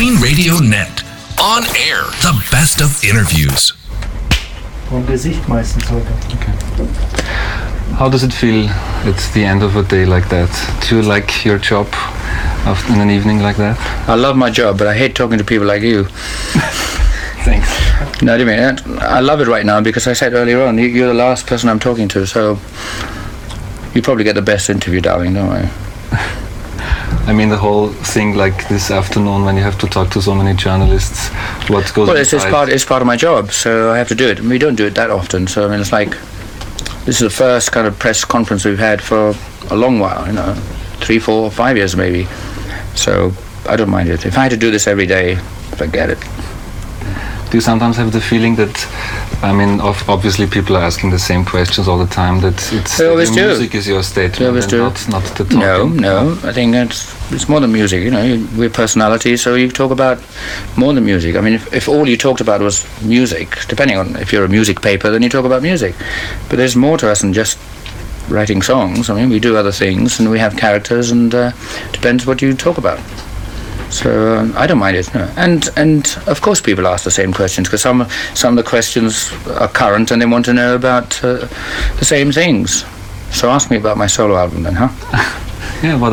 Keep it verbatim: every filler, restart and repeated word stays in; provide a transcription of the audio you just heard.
Queen Radio Net. On air, the best of interviews. Vom Gesicht meistens heute. Okay. How does it feel at the end of a day like that? Do you like your job after in an evening like that? I love my job, but I hate talking to people like you. Thanks. No, I mean, I love it right now because I said earlier on, you're the last person I'm talking to, so you probably get the best interview, darling, don't I? I mean, the whole thing like this afternoon when you have to talk to so many journalists, what goes Well, it's, it's, inside? part, it's part of my job, so I have to do it. And we don't do it that often, so I mean, it's like, this is the first kind of press conference we've had for a long while, you know, three, four, five years maybe. So I don't mind it. If I had to do this every day, forget it. Do you sometimes have the feeling that, I mean, of, obviously people are asking the same questions all the time, that it's They that always your do. music is your statement They always and do. not, not the talking? No, no, I think it's, it's more than music, you know, you- we're personalities, so you talk about more than music. I mean, if, if all you talked about was music, depending on if you're a music paper, then you talk about music. But there's more to us than just writing songs. I mean, we do other things, and we have characters, and uh, depends what you talk about. So um, I don't mind it. No. And and of course people ask the same questions because some some of the questions are current and they want to know about uh, the same things. So ask me about my solo album then, huh? Yeah, what